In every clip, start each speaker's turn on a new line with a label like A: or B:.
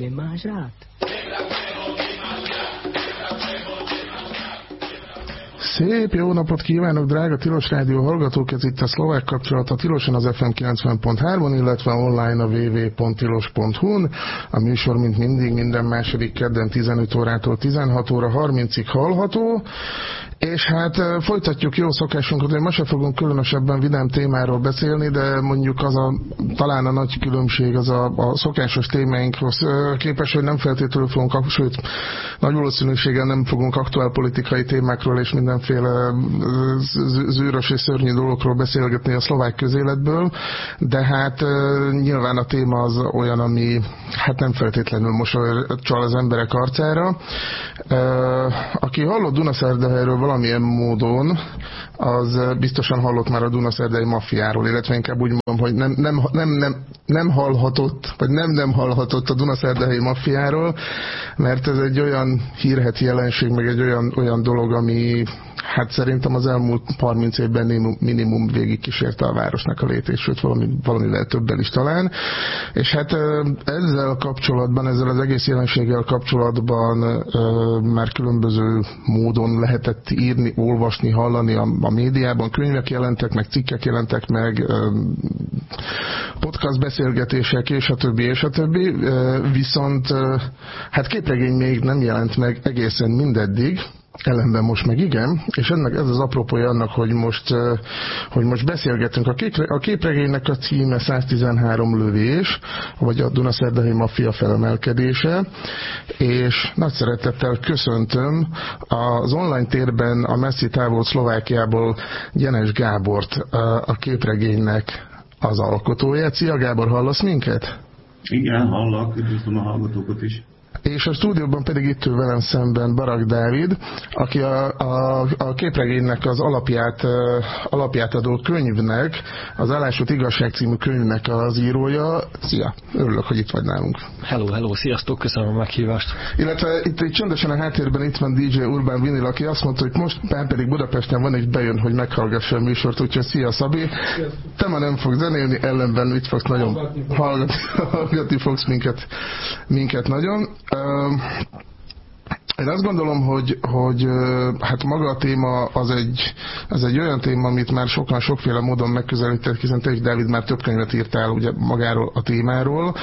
A: Dime más rát.
B: Szép jó napot kívánok, drága Tilos Rádió hallgatók! Ez itt a Szlovák Kapcsolat a Tiloson az FM 90.3-on, illetve online a www.tilos.hu-n. A műsor, mint mindig, minden második kedden 15 órától 16 óra 30-ig hallható. És hát folytatjuk jó szokásunkat, hogy ma se fogunk különösebben vidám témáról beszélni, de mondjuk talán a nagy különbség az a szokásos témáinkhoz képes, hogy nem feltétlenül fogunk, sőt, nagy valószínűséggel nem fogunk aktuálpolitikai témákról és mindenféle zűrös és szörnyű dolgokról beszélgetni a szlovák közéletből, de hát nyilván a téma az olyan, ami hát nem feltétlenül mosolycsal az emberek arcára. Aki hallott Dunaszerdahelyről valamilyen módon, az biztosan hallott már a dunaszerdai maffiáról, illetve inkább úgy mondom, hogy nem hallhatott, vagy nem hallhatott a dunaszerdai maffiáról, mert ez egy olyan hírhedt jelenség, meg egy olyan dolog, ami hát szerintem az elmúlt 30 évben minimum végigkísérte a városnak a létét, sőt valamivel többel is talán. És hát ezzel kapcsolatban, ezzel az egész jelenséggel kapcsolatban már különböző módon lehetett írni, olvasni, hallani a médiában, könyvek jelentek, meg cikkek jelentek meg, podcast beszélgetések, és a többi, viszont hát képregény még nem jelent meg egészen mindeddig, ellenben most meg igen, és ez az apropója annak, hogy most beszélgetünk. A képregénynek a címe 113 lövés, vagy a Dunaszerdahely maffia felemelkedése, és nagy szeretettel köszöntöm az online térben a messzi távol Szlovákiából Gyenes Gábort, a képregénynek az alkotóját. Szia Gábor, hallasz minket?
C: Igen, hallak, üdvözlöm a hallgatókat is.
B: És a stúdióban pedig itt ül velem szemben Barak Dávid, aki a képregénynek az alapját adó könyvnek, az Alásott igazság című könyvnek az írója. Szia, örülök, hogy itt vagy nálunk.
A: Hello, sziasztok, köszönöm a meghívást.
B: Illetve itt csöndesen a háttérben itt van DJ Urbán Vinyl, aki azt mondta, hogy most már pedig Budapesten van, és bejön, hogy meghallgassa a műsort, úgyhogy szia Szabi. Te ma nem fogsz zenélni, ellenben itt fogsz nagyon hallgatni fogsz minket nagyon. Én azt gondolom, hogy hát maga a téma az egy olyan téma, amit már sokan sokféle módon megközelített, hiszen te is, Dávid, már több könyvet írtál ugye magáról a témáról,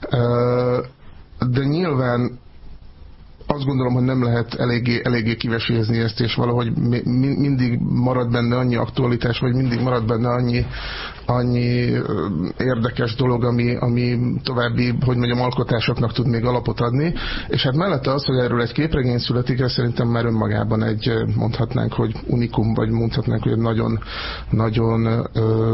B: de nyilván azt gondolom, hogy nem lehet eléggé kivesézni ezt, és valahogy mindig marad benne annyi aktualitás, vagy mindig marad benne annyi érdekes dolog, ami további, hogy mondjam, alkotásoknak tud még alapot adni. És hát mellette az, hogy erről egy képregény születik, ez szerintem már önmagában mondhatnánk, hogy unikum, vagy mondhatnánk, hogy egy nagyon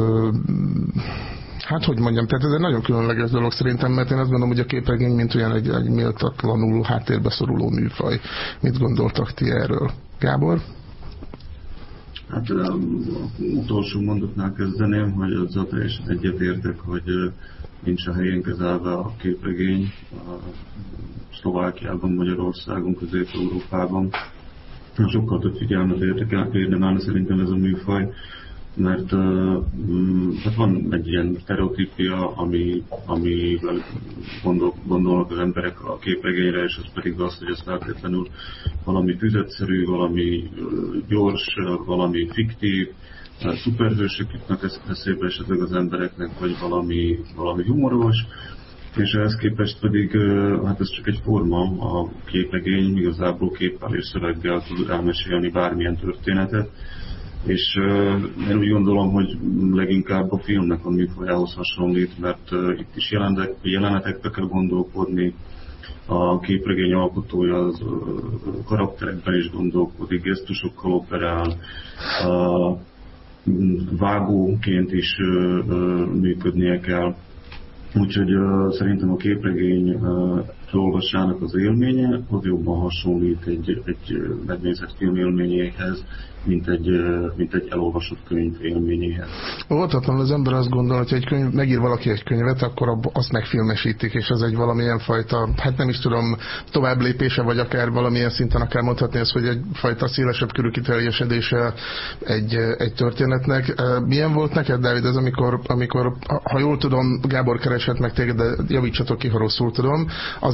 B: hát hogy mondjam, tehát ez egy nagyon különleges dolog szerintem, mert én azt gondolom, hogy a képregény mint olyan egy méltatlanul háttérbe szoruló műfaj. Mit gondoltak ti erről? Gábor?
C: Hát utolsó mondatnál kezdeném, hogy azzal teljesen egyetértek, hogy nincs a helyén kezelve a képregény Szlovákiában, Magyarországon, Közép-Európában. Sokkal több figyelmet érdemelne szerintem ez a műfaj, mert hát van egy ilyen sztereotípia, amivel gondolnak az emberek a képregényre, és az pedig az, hogy ez feltétlenül valami tüzetszerű, valami gyors, valami fiktív, szuperhősök jutnak eszébe esetleg az embereknek, vagy valami humoros, és ehhez képest pedig hát ez csak egy forma, a képregény igazából képpel és szöveggel tud elmesélni bármilyen történetet. És én úgy gondolom, hogy leginkább a filmnek a műfajához hasonlít, mert itt is jelenetekbe kell gondolkodni, a képregény alkotója az karakterekben is gondolkodik, gesztusokkal operál, vágóként is működnie kell. Úgyhogy szerintem a képregény olvasának az élménye az jobban hasonlít egy megnézett film élményéhez, mint egy elolvasott könyv élményéhez.
B: Voltatlanul az ember azt gondol, hogy egy megír valaki egy könyvet, akkor azt megfilmesítik, és ez egy valamilyen fajta, hát nem is tudom, tovább lépése, vagy akár valamilyen szinten akár mondhatni ezt, hogy egyfajta szélesebb körű kiteljesedése egy történetnek. Milyen volt neked, Dávid, ez amikor, ha jól tudom, Gábor keresett meg téged, de javítsatok ki, ha rosszul tudom, azzal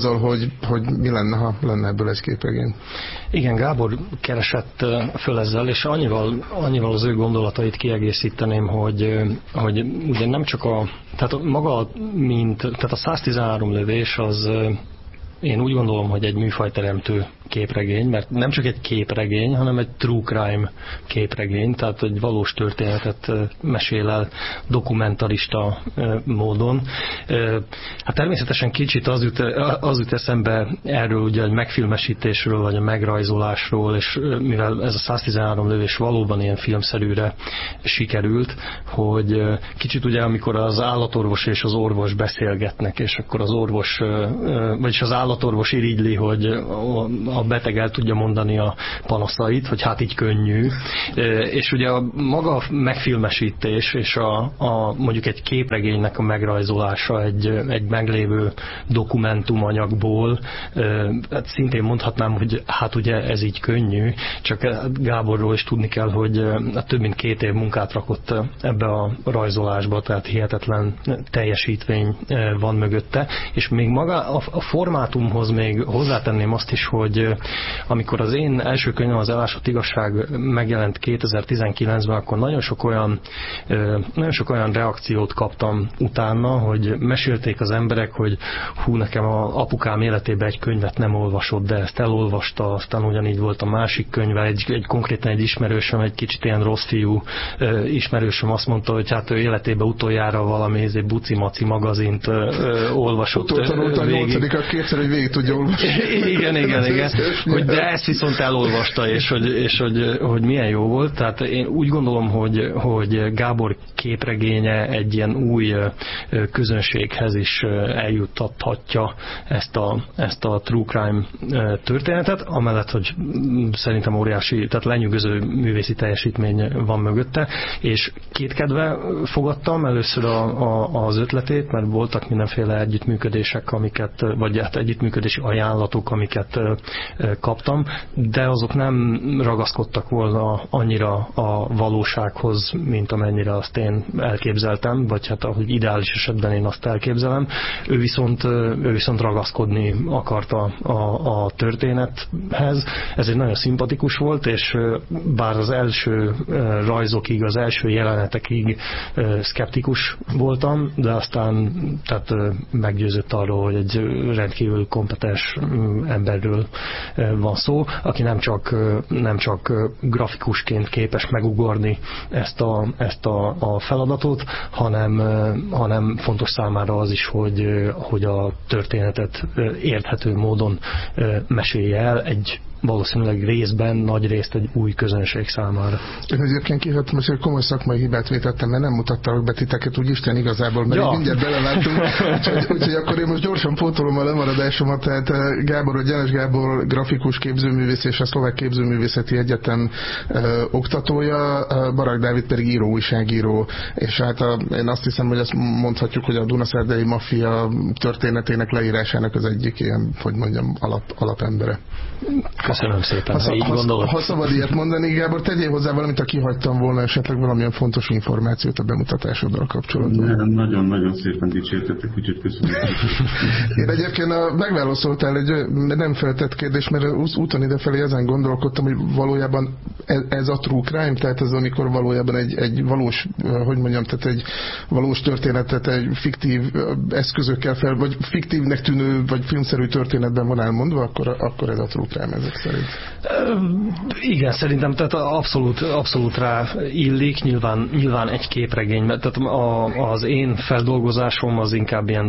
B: azzal, hogy mi lenne, ha lenne ebből egy képregény.
A: Igen, Gábor keresett föl ezzel, és annyival az ő gondolatait kiegészíteném, hogy ugye nem csak tehát maga, tehát a 113 lövés az, én úgy gondolom, hogy egy műfajteremtő képregény, mert nem csak egy képregény, hanem egy true crime képregény, tehát egy valós történetet mesél el dokumentarista módon. Hát természetesen kicsit az jut eszembe erről ugye egy megfilmesítésről, vagy a megrajzolásról, és mivel ez a 113 lövés valóban ilyen filmszerűre sikerült, hogy kicsit ugye amikor az állatorvos és az orvos beszélgetnek, és akkor az orvos, vagyis az állatorvos irigyli, hogy a beteg el tudja mondani a panaszait, hogy hát így könnyű. És ugye a maga megfilmesítés és mondjuk egy képregénynek a megrajzolása egy meglévő dokumentumanyagból, hát szintén mondhatnám, hogy hát ugye ez így könnyű, csak Gáborról is tudni kell, hogy több mint 2 év munkát rakott ebbe a rajzolásba, tehát hihetetlen teljesítmény van mögötte, és még maga a formátumhoz még hozzátenném azt is, hogy amikor az én első könyvem, az Elásott igazság megjelent 2019-ben, akkor nagyon sok olyan reakciót kaptam utána, hogy mesélték az emberek, hogy hú, nekem a apukám életében egy könyvet nem olvasott, de ezt elolvasta, aztán ugyanígy volt a másik könyve, konkrétan egy ismerősöm, egy kicsit ilyen rossz fiú ismerősöm azt mondta, hogy hát ő életében utoljára valami buci-maci magazint olvasott.
B: Tanulta a 8-at kétszer, hogy végig tudja olvasni.
A: Igen. Hogy de ezt viszont elolvasta, és hogy milyen jó volt. Tehát én úgy gondolom, hogy Gábor képregénye egy ilyen új közönséghez is eljuttathatja ezt a true crime történetet, amellett, hogy szerintem óriási, tehát lenyűgöző művészi teljesítmény van mögötte, és kétkedve fogadtam először az ötletét, mert voltak mindenféle együttműködések, vagy hát együttműködési ajánlatok, amiket kaptam, de azok nem ragaszkodtak volna annyira a valósághoz, mint amennyire azt én elképzeltem, vagy hát ahogy ideális esetben én azt elképzelem. Ő viszont ragaszkodni akarta a történethez. Ez egy nagyon szimpatikus volt, és bár az első rajzokig, az első jelenetekig szkeptikus voltam, de aztán tehát meggyőzött arról, hogy egy rendkívül kompetens emberről van szó, aki nem csak grafikusként képes megugorni ezt a feladatot, hanem fontos számára az is, hogy a történetet érthető módon mesélje el valószínűleg nagy részt egy új közönség számára.
B: Én egyébként kihagytam, most egy komoly szakmai hibát vétettem, mert nem mutattalak be titeket, úgy Isten igazából, mert mindjárt beleláttunk, úgyhogy akkor én most gyorsan pótolom a lemaradásomat, tehát János Gábor grafikus képzőművész és a Szlovák Képzőművészeti Egyetem oktatója, Barak Dávid pedig újságíró, és hát én azt hiszem, hogy azt mondhatjuk, hogy a Dunaszárdai maffia történetének leírásának az egyik ilyen, hogy mondjam, alapembere.
A: Köszönöm szépen,
B: ha szabad ilyet mondani, Gábor, tegyél hozzá valamit, ha kihagytam volna esetleg valamilyen fontos információt a bemutatásoddal kapcsolatban.
C: Nagyon szépen dicsértetek, úgyhogy köszönöm.
B: Én egyébként megválaszoltál egy nem feltett kérdés, mert úton idefelé ezen gondolkodtam, hogy valójában ez a true crime, tehát ez amikor valójában egy valós, hogy mondjam, tehát egy valós történetet egy fiktív eszközökkel vagy fiktívnek tűnő, vagy filmszerű történetben van elmondva, akkor ez a true crime ezek szerint.
A: Igen, szerintem tehát abszolút rá illik, nyilván egy képregény, tehát az én feldolgozásom az inkább ilyen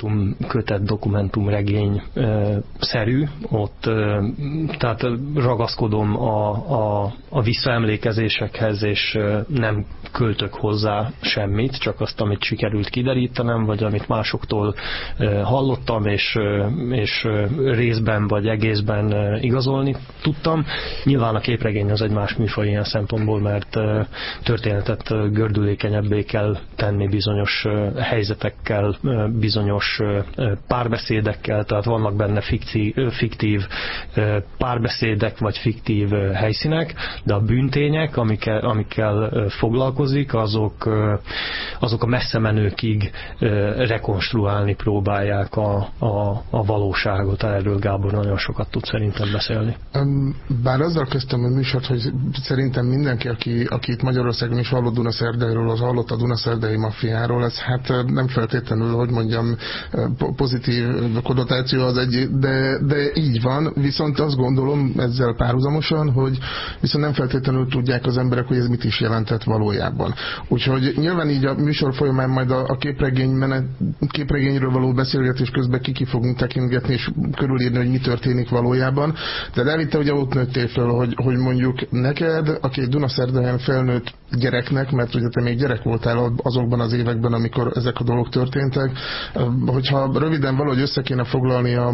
A: dokumentumregény szerű, ott tehát ragaszkodom a visszaemlékezésekhez, és nem költök hozzá semmit, csak azt, amit sikerült kiderítenem, vagy amit másoktól hallottam, és részben vagy egészben igazoltam, igazolni tudtam. Nyilván a képregény az egy más műfaj ilyen szempontból, mert történetet gördülékenyebbé kell tenni bizonyos helyzetekkel, bizonyos párbeszédekkel, tehát vannak benne fiktív párbeszédek vagy fiktív helyszínek, de a bűntények, amikkel foglalkozik, azok a messze menőkig rekonstruálni próbálják a valóságot. Erről Gábor nagyon sokat tud szerintem beszélni.
B: Bár azzal kezdtem a műsort, hogy szerintem mindenki, aki itt Magyarországon is hallott Dunaszerdairól, az hallott a dunaszerdai maffiáról, ez hát nem feltétlenül, hogy mondjam, pozitív konnotáció az egy, de így van, viszont azt gondolom ezzel párhuzamosan, hogy viszont nem feltétlenül tudják az emberek, hogy ez mit is jelentett valójában. Úgyhogy nyilván így a műsor folyamán majd a képregényről való beszélgetés közben ki fogunk tekintgetni és körülírni, hogy mi történik valójában. De Dávid, ugye ott nőttél föl, hogy mondjuk neked, aki egy Dunaszerdahelyen felnőtt gyereknek, mert ugye te még gyerek voltál azokban az években, amikor ezek a dolgok történtek, hogyha röviden valahogy össze kéne foglalni a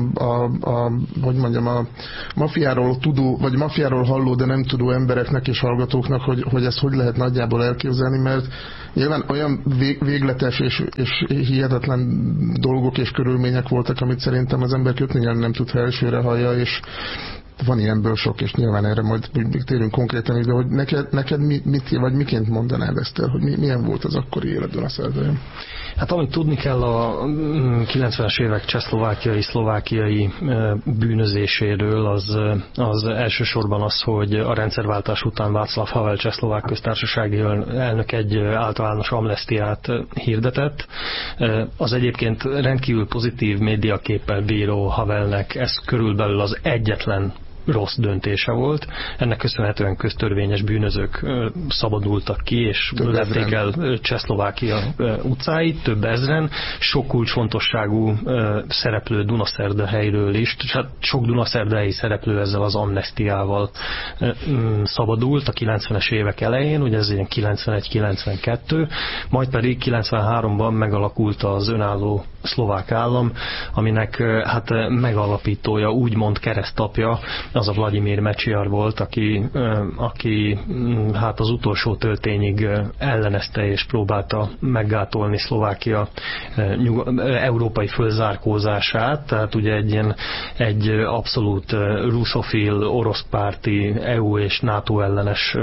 B: mafiáról tudó, vagy mafiáról halló, de nem tudó embereknek és hallgatóknak, hogy ezt hogy lehet nagyjából elképzelni, mert nyilván olyan végletes és hihetetlen dolgok és körülmények voltak, amit szerintem az ember kötnényen nem tud, ha elsőre hallja, és van ilyenből sok, és nyilván erre majd térünk konkrétan, de hogy neked miként mondanád ezt el, hogy milyen volt az akkori élet Dunaszerdahelyen?
A: Hát amit tudni kell a 90-es évek szlovákiai bűnözéséről, az elsősorban az, hogy a rendszerváltás után Václav Havel csehszlovák köztársasági elnök egy általános amnesztiát hirdetett. Az egyébként rendkívül pozitív médiaképpel bíró Havelnek ez körülbelül az egyetlen rossz döntése volt. Ennek köszönhetően köztörvényes bűnözők szabadultak ki, és lették el Csehszlovákia utcáit, több ezren, sok kulcsfontosságú szereplő Dunaszerdahelyről is, sok dunaszerdahelyi szereplő ezzel az amnesztiával szabadult a 90-es évek elején, ugye ez ilyen 91-92, majd pedig 93-ban megalakult az önálló szlovák állam, aminek hát megalapítója, úgymond keresztapja, az a Vladimir Mečiar volt, aki hát az utolsó töltényig ellenezte és próbálta meggátolni Szlovákia európai fölzárkózását, tehát ugye egy abszolút ruszofil, oroszpárti, EU és NATO ellenes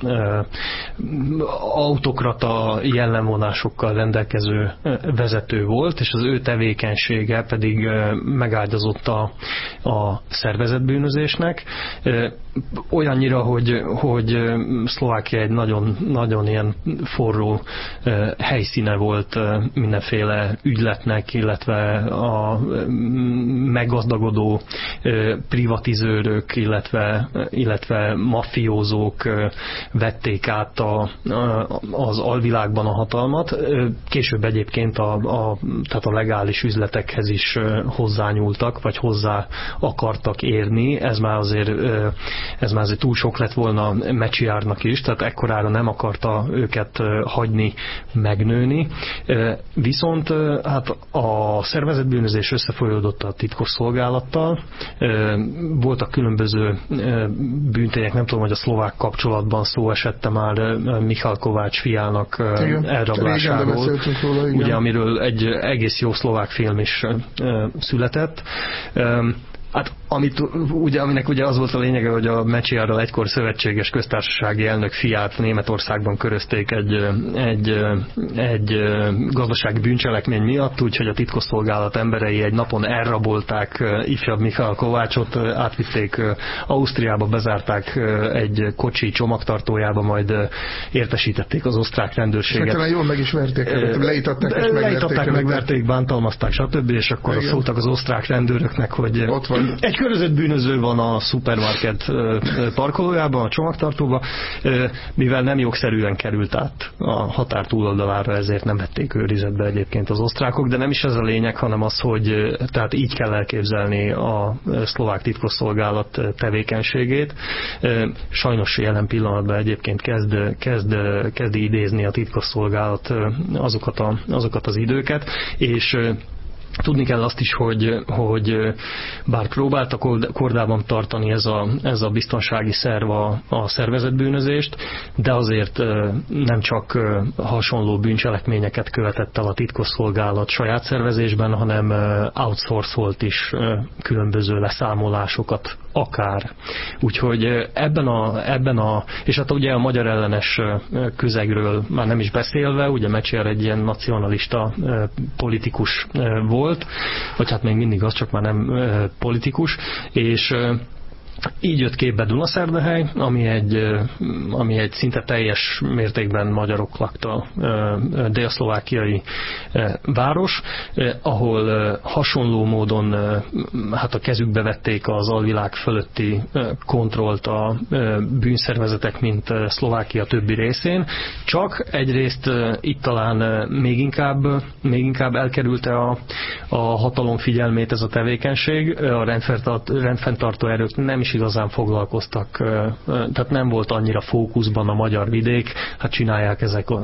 A: autokrata jellemvonásokkal rendelkező vezető volt, és az ő tevékenysége pedig megágyazott a szervezetbűnözésnek, olyannyira, hogy Szlovákia egy nagyon, nagyon ilyen forró helyszíne volt mindenféle ügyletnek, illetve a meggazdagodó privatizőrök, illetve mafiózók vették át az alvilágban a hatalmat. Később egyébként tehát a legális üzletekhez is hozzányúltak, vagy hozzá akartak érni. Ez már azért túl sok lett volna Mečiarnak is, tehát ekkorára nem akarta őket hagyni megnőni. Viszont hát a szervezetbűnözés összefolyódott a titkosszolgálattal. Voltak különböző bűntények, nem tudom, hogy a szlovák kapcsolatban szó esette már Michal Kovács fiának elrablásáról, ugye, amiről egy egész jó szlovák film is született. Hát aminek ugye az volt a lényege, hogy a Mečiarral egykor szövetséges köztársasági elnök fiát Németországban körözték egy gazdasági bűncselekmény miatt, úgyhogy a titkosszolgálat emberei egy napon elrabolták ifjabb Michal Kovácsot, átvitték Ausztriába, bezárták egy kocsi csomagtartójába, majd értesítették az osztrák rendőrséget.
B: Talán jól meg is verték, leítatták,
A: megverték, bántalmazták, stb. És akkor szóltak az osztrák rendőröknek, hogy egy körözött bűnöző van a szupermarket parkolójában, a csomagtartóban, mivel nem jogszerűen került át a határ túloldalára, ezért nem vették őrizetbe egyébként az osztrákok, de nem is ez a lényeg, hanem az, hogy tehát így kell elképzelni a szlovák titkosszolgálat tevékenységét. Sajnos jelen pillanatban egyébként kezd idézni a titkosszolgálat azokat az időket, és Tudni kell azt is, hogy bár próbáltak kordában tartani ez a biztonsági szerv a szervezetbűnözést, de azért nem csak hasonló bűncselekményeket követett el a titkosszolgálat saját szervezésben, hanem outsourcolt is különböző leszámolásokat akár. Úgyhogy ebben a és hát ugye a magyar ellenes közegről már nem is beszélve, ugye Mecsér egy ilyen nacionalista politikus volt, vagy hát még mindig az, csak már nem politikus, és így jött képbe Dunaszerdahely, ami egy szinte teljes mértékben magyarok lakta délszlovákiai város, ahol hasonló módon hát a kezükbe vették az alvilág fölötti kontrollt a bűnszervezetek, mint Szlovákia többi részén, csak egyrészt itt talán még inkább elkerülte a hatalom figyelmét ez a tevékenység, a rendfenntartó erők nem is igazán foglalkoztak, tehát nem volt annyira fókuszban a magyar vidék, hát csinálják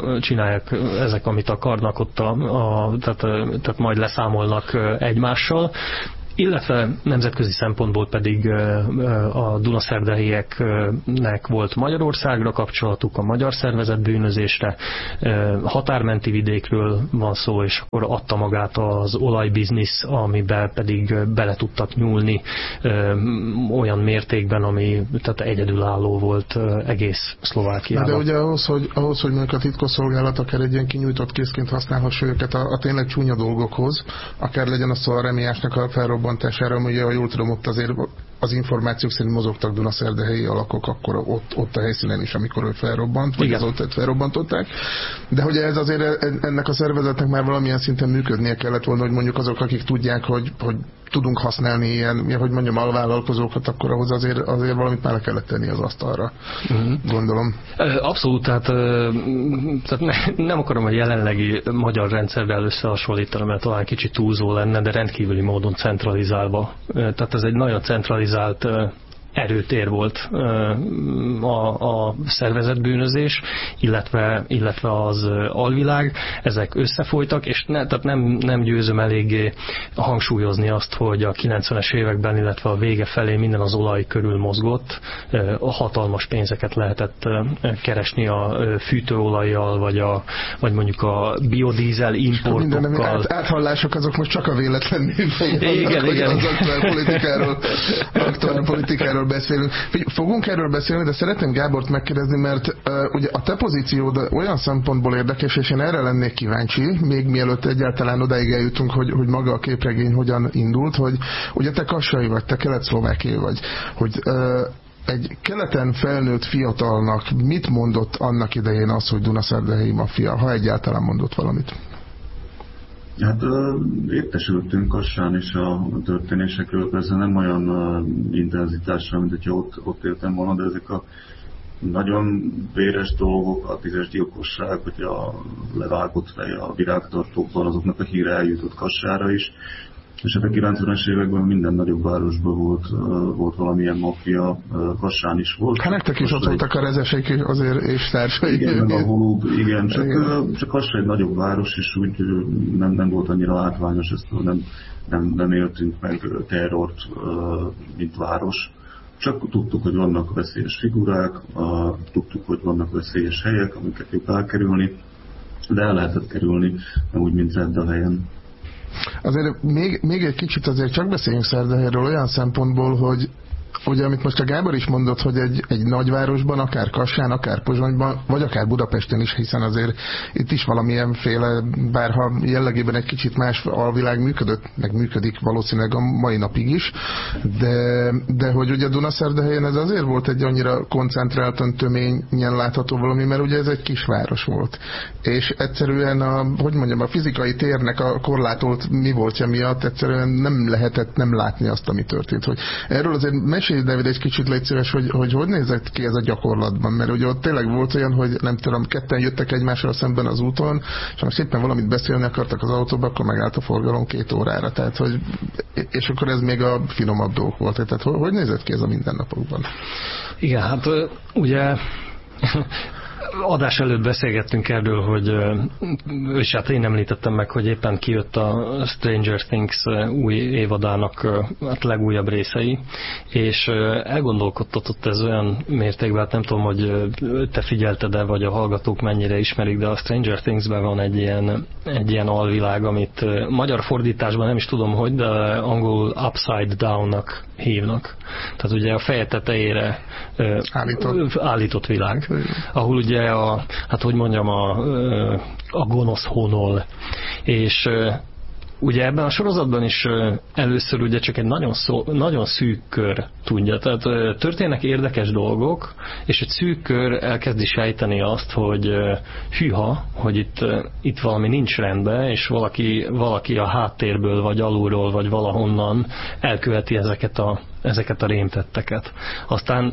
A: ezek amit akarnak ott, tehát majd leszámolnak egymással. Illetve nemzetközi szempontból pedig a dunaszerdahelyieknek volt Magyarországra kapcsolatuk, a magyar szervezett bűnözésre, határmenti vidékről van szó, és akkor adta magát az olajbiznisz, amiben pedig bele tudtak nyúlni olyan mértékben, ami tehát egyedülálló volt egész Szlovákiában.
B: De ugye ahhoz, hogy mondjuk a titkosszolgálat akár egy ilyen kinyújtott készként használhassa őket a tényleg csúnya dolgokhoz, akár legyen a Szalremiásnak a felrobbantására, ugye, ha jól tudom, ott azért az információk szerint mozogtak dunaszerdahelyi alakok, akkor ott a helyszínen is, amikor ő felrobbant, vagy azóta felrobbantották. De hogy ez azért ennek a szervezetnek már valamilyen szinten működnie kellett volna, hogy mondjuk azok, akik tudják, hogy tudunk használni ilyen, hogy mondjam, alvállalkozókat, akkor ahhoz azért valamit már kellett tenni az asztalra. Gondolom.
A: Abszolút, tehát nem akarom a jelenlegi magyar rendszerrel összehasonlítani, mert talán kicsit túlzó lenne, de rendkívüli módon centralizálva. Tehát ez egy nagyon centralizált erőtér volt a szervezetbűnözés, illetve az alvilág, ezek összefolytak, és tehát nem győzöm eléggé hangsúlyozni azt, hogy a 90-es években, illetve a vége felé minden az olaj körül mozgott, hatalmas pénzeket lehetett keresni a fűtőolajjal, vagy mondjuk a biodízel importokkal.
B: Áthallások azok most csak a véletlen
A: igen.
B: Az aktuál politikáról beszélünk. Fogunk erről beszélni, de szeretném Gábort megkérdezni, mert ugye a te pozíciód olyan szempontból érdekes, és én erre lennék kíváncsi, még mielőtt egyáltalán odáig eljutunk, hogy maga a képregény hogyan indult, hogy ugye te kassai vagy, te kelet-szlovákiai vagy, hogy egy keleten felnőtt fiatalnak mit mondott annak idején az, hogy dunaszerdahelyi maffia, ha egyáltalán mondott valamit?
C: Hát értesültünk Kassán is a történésekről, persze nem olyan intenzitással, mint hogyha ott éltem volna, de ezek a nagyon véres dolgok, a 10-es gyilkosság, vagy a levágott fej a virágtartókban, azoknak a híre eljutott Kassára is. És hát a 90-es években minden nagyobb városban volt valamilyen maffia, Kassán is volt.
B: Hát nektek is ott voltak a rezesek azért, és társai.
C: Igen, a Holub, igen, csak Kassa egy nagyobb város, és úgy nem volt annyira látványos, ezt nem éltünk meg terrort, mint város. Csak tudtuk, hogy vannak veszélyes figurák, tudtuk, hogy vannak veszélyes helyek, amiket jobb elkerülni, de el lehetett kerülni, nem úgy, mint Szerdahelyen.
B: Azért még egy kicsit azért csak beszéljünk Szerdahelyről olyan szempontból, hogy ugye, amit most a Gábor is mondott, hogy egy nagyvárosban, akár Kassán, akár Pozsonyban, vagy akár Budapesten is, hiszen azért itt is valamilyenféle, bárha jellegében egy kicsit más alvilág működött, meg működik valószínűleg a mai napig is, de hogy ugye Dunaszerdahelyen ez azért volt egy annyira koncentráltan, töményen látható valami, mert ugye ez egy kisváros volt. És egyszerűen a fizikai térnek a korlátolt mi voltja miatt egyszerűen nem lehetett nem látni azt, ami történt. Hogy erről azért mesélj, Dávid, egy kicsit légy szíves, hogy nézett ki ez a gyakorlatban, mert ugye ott tényleg volt olyan, hogy nem tudom, ketten jöttek egymással szemben az úton, és most éppen valamit beszélni akartak az autóba, akkor megállt a forgalom 2 órára, tehát hogy, és akkor ez még a finomabb dolgok volt, tehát hogy nézett ki ez a mindennapokban?
A: Igen, hát ugye adás előtt beszélgettünk erről, hogy és hát én említettem meg, hogy éppen kijött a Stranger Things új évadának hát legújabb részei, és elgondolkodtatott ez olyan mértékben, hát nem tudom, hogy te figyelted-e, vagy a hallgatók mennyire ismerik, de a Stranger Things-ben van egy ilyen alvilág, amit magyar fordításban nem is tudom hogy, de angol upside down-nak hívnak. Tehát ugye a feje tetejére állított világ, ahol ugye a gonosz honol. És ugye ebben a sorozatban is először ugye csak egy nagyon szűk kör tudja. Tehát történnek érdekes dolgok, és egy szűk kör elkezdi sejteni azt, hogy hűha, hogy itt valami nincs rendben, és valaki a háttérből, vagy alulról, vagy valahonnan elköveti ezeket a rémtetteket. Aztán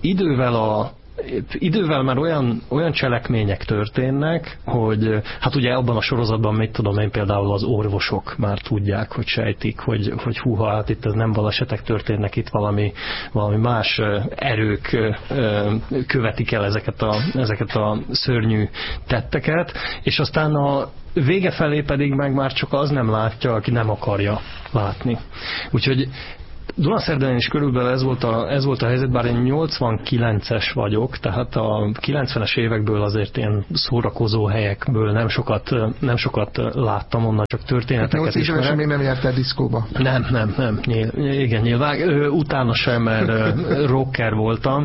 A: idővel már olyan cselekmények történnek, hogy hát ugye abban a sorozatban, mit tudom én, például az orvosok már tudják, hogy sejtik, hogy húha, hát itt ez nem balesetek történnek, itt valami más erők követik el ezeket a szörnyű tetteket, és aztán a vége felé pedig meg már csak az nem látja, aki nem akarja látni. Úgyhogy Dunaszerdán is körülbelül ez volt a helyzet, bár én 89-es vagyok, tehát a 90-es évekből azért ilyen szórakozó helyekből nem sokat láttam, onnan csak történeteket ismerek.
B: 8 évesen még nem jártál diszkóba?
A: Nem. Igen, nyilván. Utána sem, mert rocker voltam,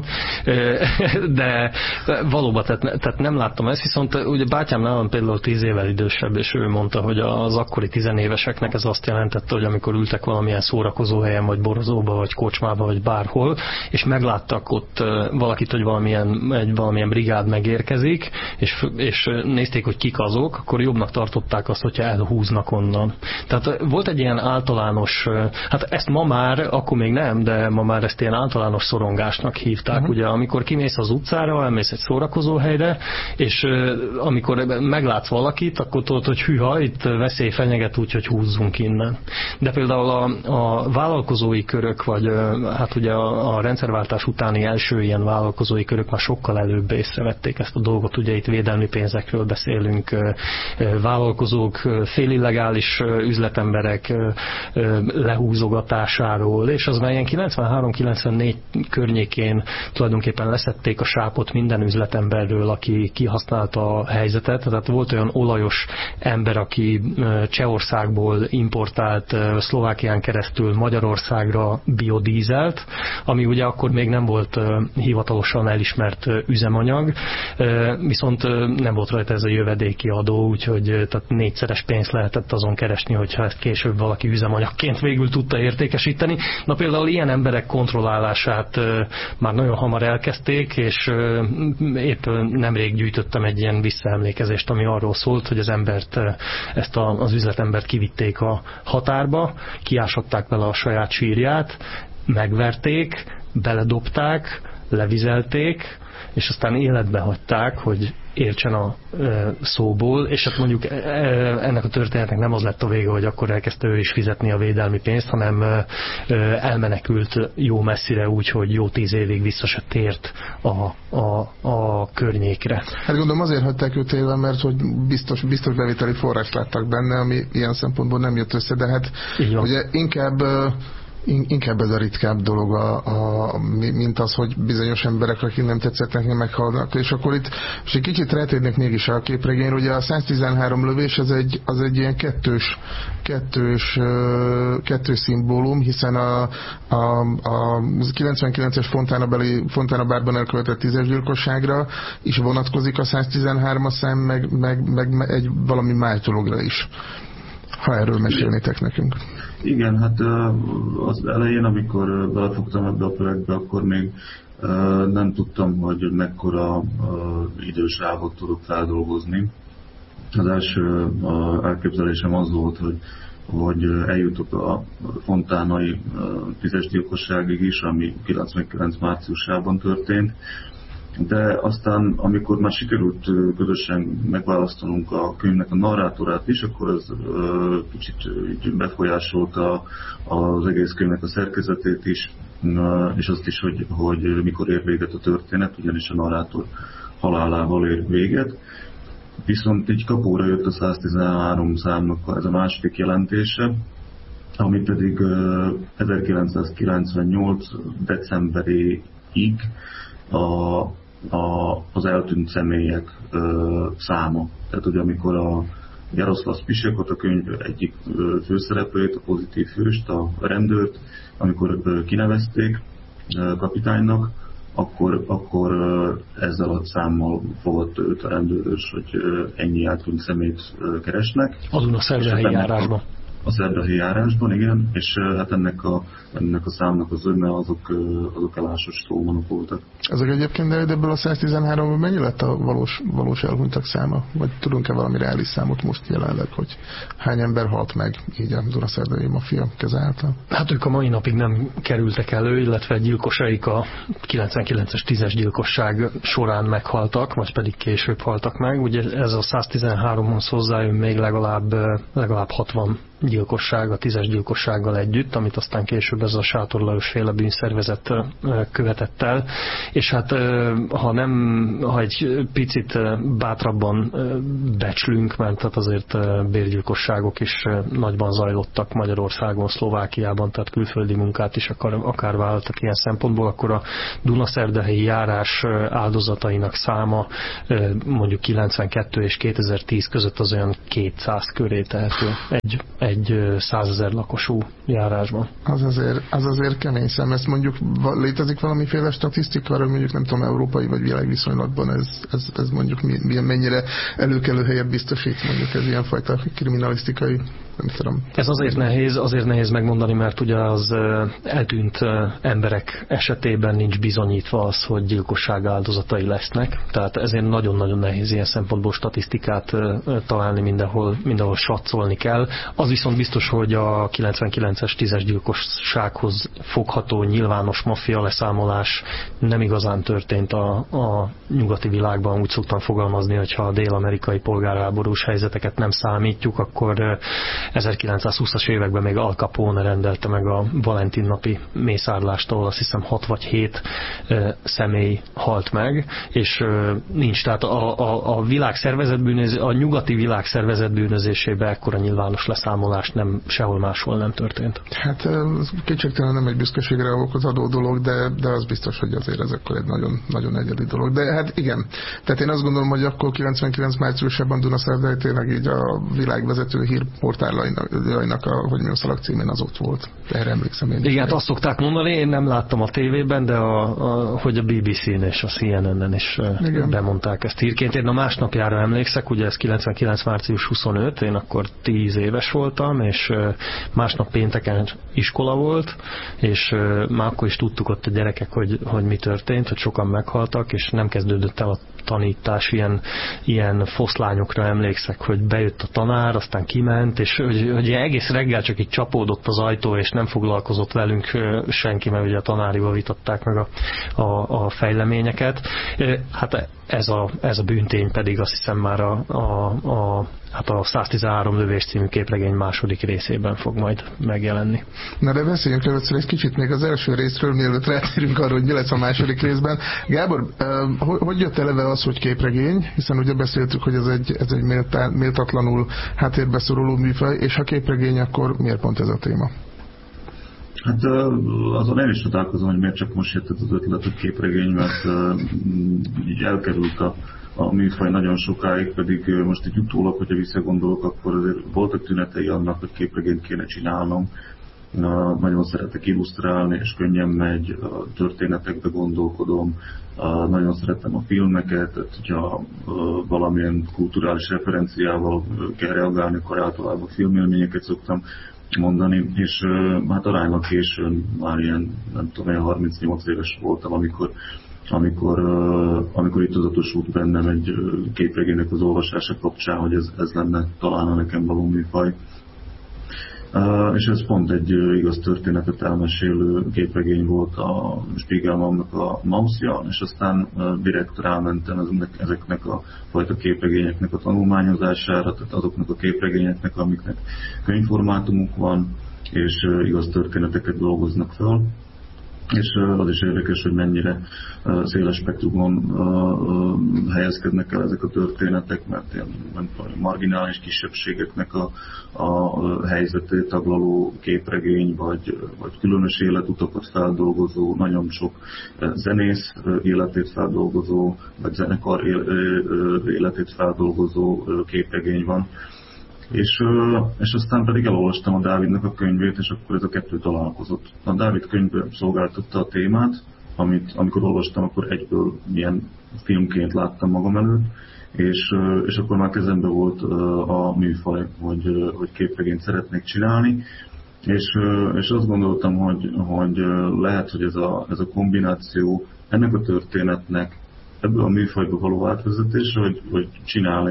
A: de valóban, tehát nem láttam ezt, viszont ugye bátyám nálam például 10 évvel idősebb, és ő mondta, hogy az akkori 10 éveseknek ez azt jelentette, hogy amikor ültek valamilyen szórakozó helyen, vagy borozóba, vagy kocsmába, vagy bárhol, és megláttak ott valakit, hogy valamilyen brigád megérkezik, és nézték, hogy kik azok, akkor jobbnak tartották azt, hogyha elhúznak onnan. Tehát volt egy ilyen általános, hát ezt ma már, akkor még nem, de ma már ezt ilyen általános szorongásnak hívták. Ugye, amikor kimész az utcára, elmész egy szórakozó helyre, és amikor meglátsz valakit, akkor tudod, hogy hűha, itt veszély fenyeget, úgyhogy húzzunk innen. De például a vállalkozói körök, vagy hát ugye a rendszerváltás utáni első ilyen vállalkozói körök már sokkal előbb észrevették ezt a dolgot, ugye itt védelmi pénzekről beszélünk, vállalkozók, félillegális üzletemberek lehúzogatásáról, és az már ilyen 93-94 környékén tulajdonképpen leszették a sápot minden üzletemberről, aki kihasználta a helyzetet, tehát volt olyan olajos ember, aki Csehországból importált Szlovákián keresztül Magyarországra biodízelt, ami ugye akkor még nem volt hivatalosan elismert üzemanyag, viszont nem volt rajta ez a jövedéki adó, úgyhogy tehát 4-szeres pénzt lehetett azon keresni, hogyha ezt később valaki üzemanyagként végül tudta értékesíteni. Na például ilyen emberek kontrollálását már nagyon hamar elkezdték, és épp nemrég gyűjtöttem egy ilyen visszaemlékezést, ami arról szólt, hogy ezt az üzletembert kivitték a határba, kiásatták vele a saját sírját, megverték, beledobták, levizelték, és aztán életbe hagyták, hogy értsen a szóból, és hát mondjuk ennek a történetnek nem az lett a vége, hogy akkor elkezdte ő is fizetni a védelmi pénzt, hanem elmenekült jó messzire úgy, hogy jó 10 évig vissza se tért a környékre. Hát
B: gondolom azért hagyták őt élve, mert hogy biztos bevételi forrás láttak benne, ami ilyen szempontból nem jött össze, de hát ugye inkább ez a ritkább dolog, mint az, hogy bizonyos emberek, akik nem tetszett neki, meghalnak. És akkor itt és egy kicsit rátérnék mégis a képregényre, ugye a 113 lövés az egy ilyen kettős szimbólum, hiszen a 99-es Fontana bárban elkövetett 10-es gyilkosságra is vonatkozik a 113, aztán meg egy valami májtologra is. Ha erről mesélnétek nekünk.
C: Igen, hát az elején, amikor belefogtam ebbe a projektbe, akkor még nem tudtam, hogy mekkora idősávot tudok feldolgozni. Az első elképzelésem az volt, hogy eljutok a fontánai 10-es gyilkosságig is, ami 99 márciusában történt. De aztán, amikor már sikerült közösen megválasztanunk a könyvnek a narrátorát is, akkor ez kicsit befolyásolta az egész könyvnek a szerkezetét is, és azt is, hogy mikor ér véget a történet, ugyanis a narrátor halálával ér véget. Viszont így kapóra jött a 113 számnak ez a második jelentése, ami pedig 1998. decemberéig az eltűnt személyek száma. Tehát ugye amikor a Jaroszlav Spisekot, a könyv egyik főszereplőjét, a pozitív hőst, a rendőrt, amikor kinevezték kapitánynak, akkor ezzel a számmal fogadta őt a rendőrös, hogy ennyi eltűnt személyt keresnek.
A: Azon a szerdahelyi járásban.
C: A szerdahelyi járásban, igen, és hát ennek a számnak az önne azok elásos trómanok voltak.
B: Ezek egyébként, de ebből a 113-ban mennyi lett a valós elhunytak száma? Vagy tudunk-e valami reális számot most jelenleg, hogy hány ember halt meg így a dunaszerdai maffia keze által?
A: Hát ők a mai napig nem kerültek elő, illetve gyilkosaik a 99-es 10-es gyilkosság során meghaltak, vagy pedig később haltak meg. Ugye ez a 113-hoz hozzájön még legalább 60 gyilkosság a 10-es gyilkossággal együtt, amit aztán később ez a Sátor Lajos féle bűnszervezet követett el, és hát ha egy picit bátrabban becslünk, mert hát azért bérgyilkosságok is nagyban zajlottak Magyarországon, Szlovákiában, tehát külföldi munkát is akár vállaltak ilyen szempontból, akkor a dunaszerdahelyi járás áldozatainak száma mondjuk 92 és 2010 között az olyan 200 köré tehető egy 100 000 lakosú járásban.
B: Az azért kemény szem. Ezt mondjuk létezik valamiféle statisztika, hogy mondjuk nem tudom, európai vagy világviszonylatban ez mondjuk mennyire előkelő helyet biztosít, mondjuk ez ilyenfajta kriminalisztikai, nem tudom.
A: Ez azért nehéz megmondani, mert ugye az eltűnt emberek esetében nincs bizonyítva az, hogy gyilkosság áldozatai lesznek. Tehát ezért nagyon-nagyon nehéz ilyen szempontból statisztikát találni, mindenhol satszolni kell. Az viszont biztos, hogy a 99-es 10-es gyilkossághoz fogható nyilvános maffia leszámolás nem igazán történt a nyugati világban. Úgy szoktam fogalmazni, hogyha a dél-amerikai polgárháborús helyzeteket nem számítjuk, akkor 1920-as években még Al Capone rendelte meg a Valentin napi mészárlást, ahol azt hiszem 6 vagy 7 személy halt meg, és nincs. Tehát a nyugati világ szervezetbűnözésében ekkora nyilvános leszámolás sehol máshol nem történt.
B: Hát kétségtelen nem egy büszkeségre adó dolog, de az biztos, hogy azért ez akkor egy nagyon, nagyon egyedi dolog. De hát igen, tehát én azt gondolom, hogy akkor 99 márciusában Dunaszerdai tényleg így a világvezető hírportálainak hogy mi a szalag címén az ott volt. Erre emlékszem én.
A: Igen, azt szokták mondani, én nem láttam a tévében, de hogy a BBC-n és a CNN-en is bemondták ezt hírként. Én a másnapjára emlékszek, ugye ez 99 március 25, én akkor 10 éves voltam, és másnap pénteken iskola volt, és már akkor is tudtuk ott a gyerekek, hogy mi történt, hogy sokan meghaltak, és nem kezdődött el a tanítás, ilyen foszlányokra emlékszek, hogy bejött a tanár, aztán kiment, és hogy egész reggel csak így csapódott az ajtó, és nem foglalkozott velünk senki, mert ugye a tanárival vitatták meg a fejleményeket. Hát ez a bűntény pedig azt hiszem már a 113 lövés című képregény második részében fog majd megjelenni.
B: Na de beszéljünk először egy kicsit még az első részről, mielőtt rátérünk arra, hogy mi lesz a második részben. Gábor, hogy jött eleve az, hogy képregény? Hiszen ugye beszéltük, hogy ez egy méltatlanul háttérbe szoruló műfaj, és ha képregény, akkor miért pont ez a téma?
C: Hát azon én is csodálkozom, hogy miért csak most jött az ötlet a képregény, mert így elkerült a műfaj nagyon sokáig, pedig most egy utólag, hogyha visszagondolok, akkor azért voltak tünetei annak, hogy képregényt kéne csinálnom. Nagyon szeretek illusztrálni, és könnyen megy, a történetekbe gondolkodom, nagyon szeretem a filmeket, tehát hogyha valamilyen kulturális referenciával kell reagálni, akkor általában filmélményeket szoktam mondani, és hát aránylag későn, már ilyen, nem tudom, ilyen 38 éves voltam, amikor itt tudatosult bennem egy képregénynek az olvasása kapcsán, hogy ez lenne talán a nekem való műfaj. És ez pont egy igaz történetet elmesélő képregény volt a Spiegelmannak a Mausja, és aztán direkt rámentem ezeknek a fajta képregényeknek a tanulmányozására, tehát azoknak a képregényeknek, amiknek könyvformátumuk van, és igaz történeteket dolgoznak fel. és az is érdekes, hogy mennyire széles spektrumon helyezkednek el ezek a történetek, mert ilyen marginális kisebbségeknek a helyzetét taglaló képregény, vagy különös életutakat feldolgozó, nagyon sok zenész életét feldolgozó, vagy zenekar életét feldolgozó képregény van. És aztán pedig elolvastam a Dávidnak a könyvét, és akkor ez a kettő találkozott. A Dávid könyvben szolgáltatta a témát, amikor olvastam, akkor egyből milyen filmként láttam magam előtt, és akkor már kezembe volt a műfaj, hogy képregényt szeretnék csinálni, és azt gondoltam, hogy lehet, hogy ez a kombináció ennek a történetnek ebből a műfajba való átvezetés, hogy csinál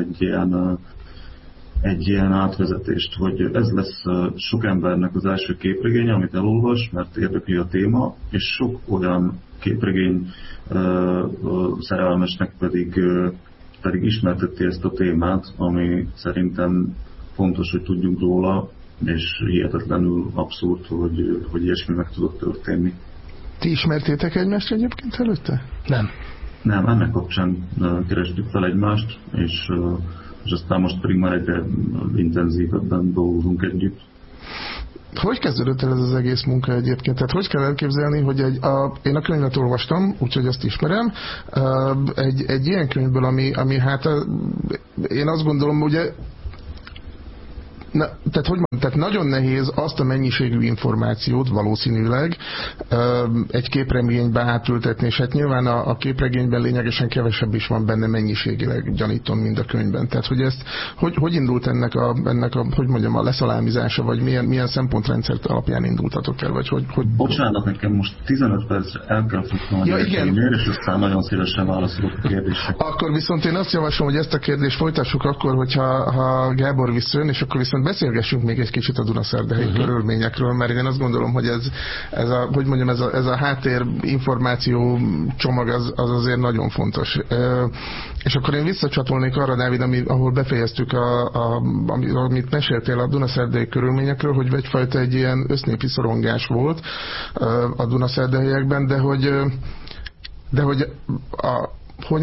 C: egy ilyen átvezetést, hogy ez lesz sok embernek az első képregény, amit elolvas, mert érdekli a téma, és sok olyan képregény szerelmesnek pedig ismerteti ezt a témát, ami szerintem fontos, hogy tudjunk róla, és hihetetlenül abszurd, hogy ilyesmi meg tudott történni.
B: Ti ismertétek egymást egyébként előtte?
A: Nem,
C: ennek kapcsán kerestük fel egymást, és aztán most pedig már egyre intenzívebben dolgozunk együtt.
B: Hogy kezdődött el ez az egész munka egyébként? Tehát hogy kell elképzelni, hogy én a könyvet olvastam, úgyhogy azt ismerem, egy ilyen könyvből, ami hát én azt gondolom, ugye tehát nagyon nehéz azt a mennyiségű információt valószínűleg egy képregénybe átültetni, és hát nyilván a képregényben lényegesen kevesebb is van benne mennyiségileg, gyanítom, mint a könyvben. Tehát, hogy ezt, hogy indult ennek a hogy mondjam, a leszalámizása, vagy milyen szempontrendszert alapján indultatok el, vagy hogy...
C: Bocsánat, nekem most 15 percre el kell futnom, és aztán nagyon szívesen válaszolok a kérdésre.
B: Akkor viszont én azt javaslom, hogy ezt a kérdést folytassuk akkor, hogyha Gábor visszajön, és akkor viszont beszélgessünk még egy kicsit a Dunaszerdahelyi körülményekről, mert én azt gondolom, hogy ez a háttér információ csomag az azért nagyon fontos. És akkor én visszacsatolnék arra, Dávid, ahol befejeztük, amit meséltél a Dunaszerdahelyi körülményekről, hogy egyfajta egy ilyen össznépi szorongás volt a Dunaszerdahelyiekben, de hogy a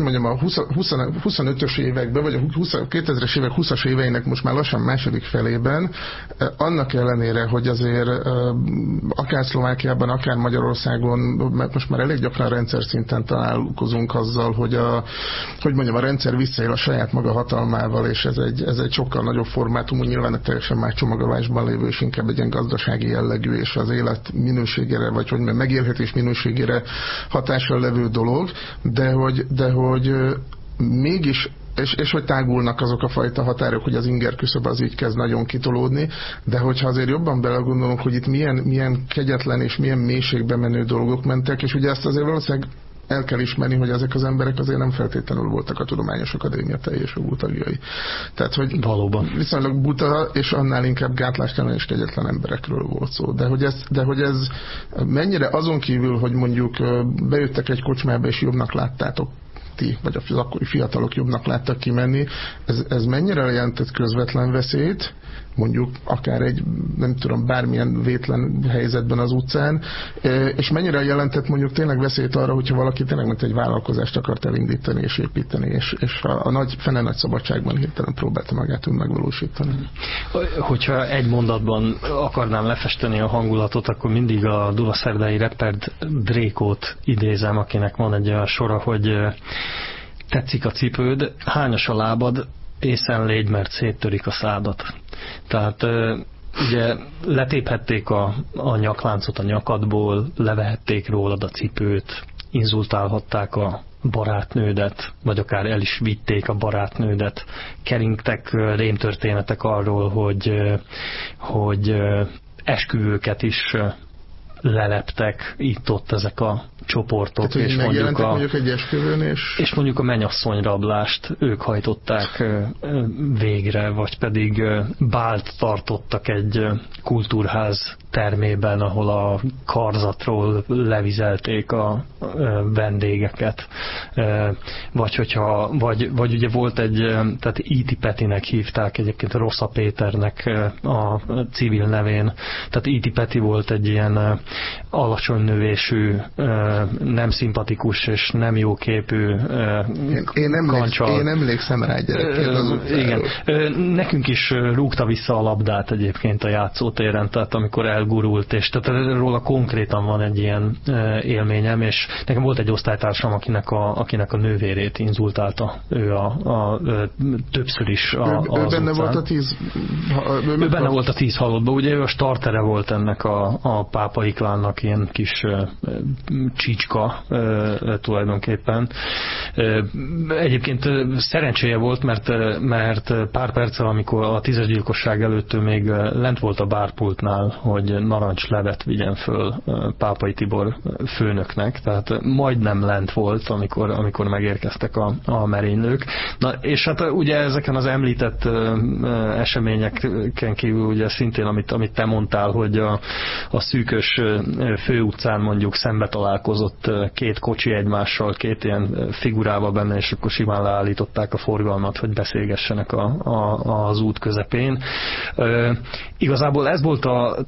B: 25-ös években, vagy a 2000-es évek 20-as éveinek most már lassan második felében, annak ellenére, hogy azért akár Szlovákiában, akár Magyarországon, mert most már elég gyakran rendszer szinten találkozunk azzal, hogy a rendszer visszaél a saját maga hatalmával, és ez egy sokkal nagyobb formátumú, nyilván egy teljesen más csomagolásban lévő, és inkább egy ilyen gazdasági jellegű, és az élet minőségére, vagy megélhetés minőségére hatással levő dolog, de hogy mégis, és hogy tágulnak azok a fajta határok, hogy az inger küszöb az így kezd nagyon kitolódni, de hogyha azért jobban belegondolunk, hogy itt milyen kegyetlen és milyen mélységbe menő dolgok mentek, és ugye ezt azért valószínűleg el kell ismerni, hogy ezek az emberek azért nem feltétlenül voltak a Tudományos Akadémia teljes jogú tagjai. Tehát, hogy
A: valóban
B: viszonylag buta, és annál inkább gátlástalan és kegyetlen emberekről volt szó. De hogy ez mennyire azon kívül, hogy mondjuk bejöttek egy kocsmába, és jobbnak láttátok ti, vagy az akkori fiatalok jobbnak láttak kimenni, ez mennyire jelentett közvetlen veszélyt, mondjuk akár egy, nem tudom, bármilyen vétlen helyzetben az utcán, és mennyire jelentett mondjuk tényleg veszélyt arra, hogyha valaki tényleg mint egy vállalkozást akart elindítani és építeni, és a fene nagy szabadságban hirtelen próbálta magát megvalósítani.
A: Hogyha egy mondatban akarnám lefesteni a hangulatot, akkor mindig a dunaszerdahelyi rappert Drékót idézem, akinek van egy olyan sora, hogy tetszik a cipőd, hányas a lábad, észen légy, mert széttörik a szádat. Tehát ugye letéphették a nyakláncot a nyakadból, levehették rólad a cipőt, inzultálhatták a barátnődet, vagy akár el is vitték a barátnődet. Keringtek rémtörténetek arról, hogy esküvőket is leleptek itt-ott ezek a csoportok.
B: Tehát, és mondjuk egy esküvőn,
A: és mondjuk a mennyasszonyrablást ők hajtották végre, vagy pedig bált tartottak egy kultúrház termében, ahol a karzatról levizelték a vendégeket. Vagy ugye volt egy, tehát E.T. Petinek hívták egyébként, Rossa Péternek a civil nevén. Tehát E.T. Peti volt egy ilyen alacsony növésű, nem szimpatikus és nem jó képű
B: én emlékszem rá gyerekként.
A: Igen. Nekünk is rúgta vissza a labdát egyébként a játszótéren, tehát amikor elgurult, és tehát róla konkrétan van egy ilyen élményem, és nekem volt egy osztálytársam, akinek a nővérét inzultálta. Ő többször is
B: ő benne volt a 10
A: ő benne volt a 10 halottban, ugye ő a startere volt ennek a pápai klánnak, ilyen kis csicska tulajdonképpen. Egyébként szerencséje volt, mert pár perccel, amikor a 10-es gyilkosság előtt még lent volt a bárpultnál, hogy narancslevet vigyen föl Pápai Tibor főnöknek, tehát majdnem lent volt, amikor megérkeztek a merénylők. Na, és hát ugye ezeken az említett eseményeken kívül ugye szintén, amit te mondtál, hogy a szűkös főutcán mondjuk szembe találkozott két kocsi egymással, két ilyen figurával benne, és akkor simán leállították a forgalmat, hogy beszélgessenek az út közepén. Igazából ez volt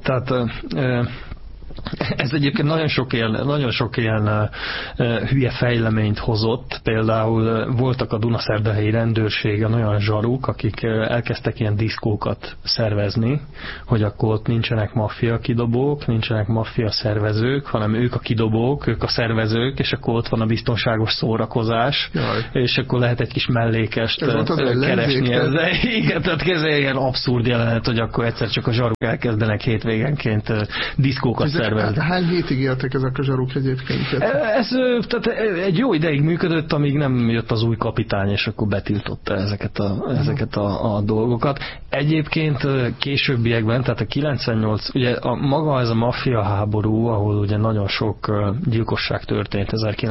A: ez egyébként nagyon sok ilyen hülye fejleményt hozott. Például voltak a Dunaszerdahelyi rendőrségen olyan zsaruk, akik elkezdtek ilyen diszkókat szervezni, hogy akkor ott nincsenek maffia kidobók, nincsenek maffia szervezők, hanem ők a kidobók, ők a szervezők, és akkor ott van a biztonságos szórakozás, és akkor lehet egy kis mellékest keresni ezzel. Igen, tehát ez ilyen abszurd jelenet, hogy akkor egyszer csak a zsaruk elkezdenek hétvégenként diszkókat szervezni.
B: Hány hétig éltek ezek a zsaruk egyébként?
A: Ez tehát egy jó ideig működött, amíg nem jött az új kapitány, és akkor betiltotta ezeket a dolgokat. Egyébként későbbiekben, tehát a 98, ugye maga ez a maffia háború, ahol ugye nagyon sok gyilkosság történt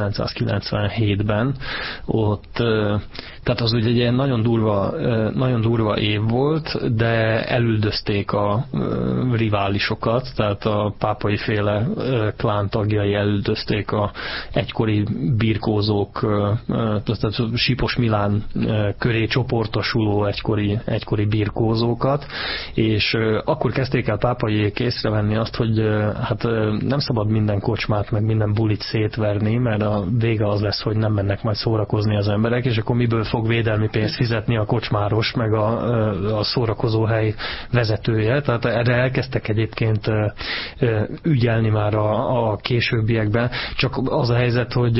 A: 1997-ben, ott tehát az ugye egy ilyen nagyon durva év volt, de elüldözték a riválisokat, tehát a pápai féle klán tagjai elüldözték a egykori birkózók, tehát Sipos Milán köré csoportosuló egykori birkózókat, és akkor kezdték el pápaiék észrevenni azt, hogy hát nem szabad minden kocsmát, meg minden bulit szétverni, mert a vége az lesz, hogy nem mennek majd szórakozni az emberek, és akkor miből fog védelmi pénzt fizetni a kocsmáros, meg a szórakozóhely vezetője. Tehát erre elkezdtek egyébként ügyelni már a későbbiekben. Csak az a helyzet, hogy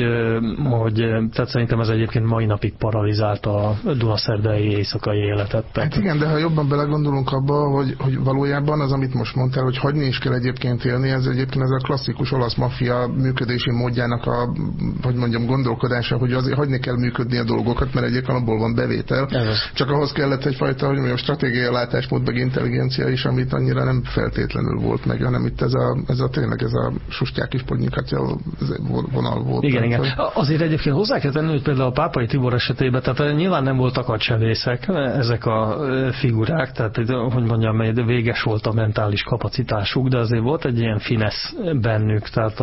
A: tehát szerintem ez egyébként mai napig paralizálta a dunaszerdai éjszakai életet.
B: Hát igen, de ha jobban belegondolunk abba, hogy valójában az, amit most mondtál, hogy hagyni is kell egyébként élni, ez egyébként ez a klasszikus olasz maffia működési módjának a, hogy mondjam, gondolkodása, hogy azért hagyni kell működni a dolgokat, mert egyébként abból van bevétel. Csak ahhoz kellett egyfajta, hogy mondjam, stratégiai látásmód, meg intelligencia is, amit annyira nem feltétlenül volt meg, hanem itt ez a tényleg ez a sustyák is podnyikáció vonal volt.
A: Igen. Azért egyébként hozzá kell tenni, hogy például a Pápai Tibor esetében, tehát nyilván nem voltak agysebészek ezek a figurák, tehát hogy mondjam, véges volt a mentális kapacitásuk, de azért volt egy ilyen finesz bennük, tehát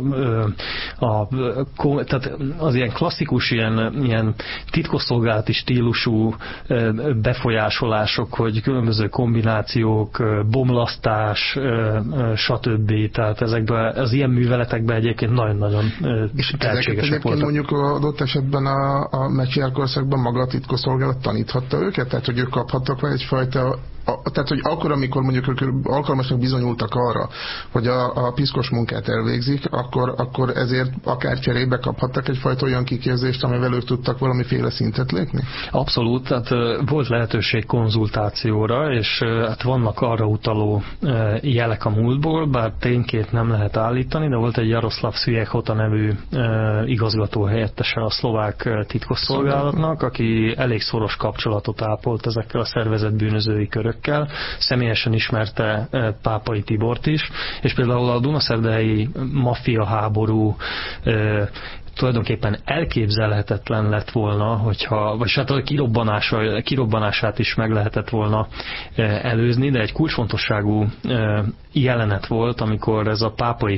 A: tehát az ilyen klasszikus ilyen titkosszolgálati stílusú befolyásolások, hogy különböző kombinációk, bomlasztás, stb. Tehát ezekben az ilyen műveletekben egyébként nagyon-nagyon tehetségesek voltak.
B: Mondjuk adott esetben a Mecsiár korszakban maga a titkosszolgálat taníthatta őket, tehát hogy ők kaphattak vele egyfajta tehát, hogy akkor, amikor mondjuk ők alkalmasnak bizonyultak arra, hogy a piszkos munkát elvégzik, akkor ezért akár cserébe kaphattak egyfajta olyan kiképzést, amivel ők tudtak valamiféle szintet lépni?
A: Abszolút, tehát volt lehetőség konzultációra, és hát vannak arra utaló jelek a múltból, bár tényként nem lehet állítani, de volt egy Jaroszláv Szüjechota nevű igazgató helyettese a szlovák titkosszolgálatnak, aki elég szoros kapcsolatot ápolt ezekkel a szervezett bűnözői körökkel, személyesen ismerte Pápai Tibort is, és például a dunaszerdahelyi maffia háború tulajdonképpen elképzelhetetlen lett volna, hogyha, vagy hát a kirobbanását is meg lehetett volna előzni, de egy kulcsfontosságú jelenet volt, amikor ez a pápai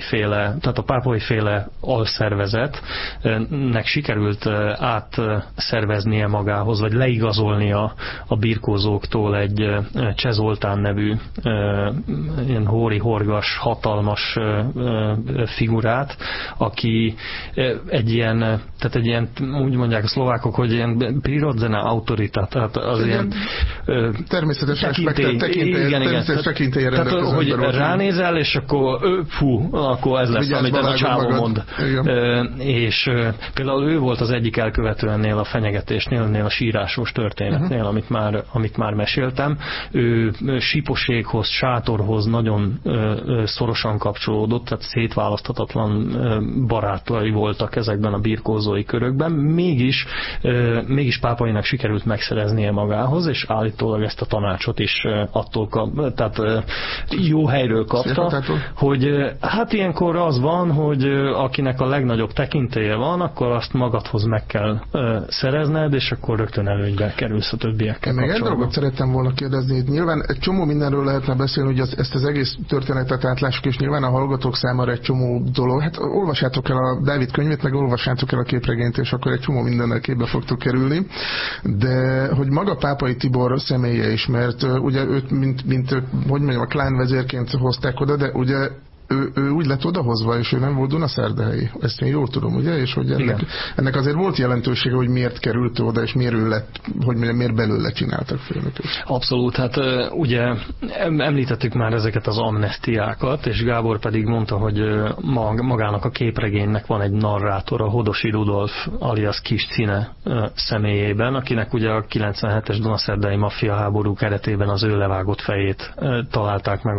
A: féle alszervezetnek sikerült átszerveznie magához, vagy leigazolnia a birkózóktól egy Cseh Zoltán nevű ilyen hóri-horgas, hatalmas figurát, aki egy ilyen, úgy mondják a szlovákok, hogy ilyen prirodzene autoritát, tehát az ilyen
B: természetes tekintélyre
A: tehát, hogy ránézel, és akkor ez lesz, amit ez a csávó mond. És például ő volt az egyik elkövető ennél a fenyegetésnél, ennél a sírásos történetnél, amit már meséltem. Ő síposéghoz, sátorhoz nagyon szorosan kapcsolódott, tehát szétválaszthatatlan barátai voltak ezekben a birkózói körökben, mégis pápainak sikerült megszereznie magához, és állítólag ezt a tanácsot is attól tehát jó helyről kapta, hogy hát ilyenkor az van, hogy akinek a legnagyobb tekintélye van, akkor azt magadhoz meg kell szerezned, és akkor rögtön előnybe kerülsz a többiekkel
B: kapcsolatban.
A: Meg
B: egy dolgot szerettem volna kérdezni, hogy nyilván egy csomó mindenről lehetne beszélni, hogy ezt az egész történetet átlássuk, és nyilván a hallgatók számára egy csomó dolog. Hát olvassátok el a Dávid könyvét, meg olvassátok el a képregényt, és akkor egy csomó mindennel képbe fogtok kerülni. De hogy maga Pápai Tibor személye is, mert ugye őt, mint hogy mondjam, a klánvezérként hozták oda, de ugye ő úgy lett odahozva, és ő nem volt dunaszerdahelyi. Ezt én jól tudom, ugye? És hogy ennek azért volt jelentősége, hogy miért került oda, és miért ő lett, hogy mondjam, miért belőle csináltak főnököt.
A: Abszolút, hát ugye említettük már ezeket az amnesztiákat, és Gábor pedig mondta, hogy magának a képregénynek van egy narrátora, Hodosi Rudolf alias Kis Cine személyében, akinek ugye a 97-es dunaszerdahelyi maffia háború keretében az ő levágott fejét találták meg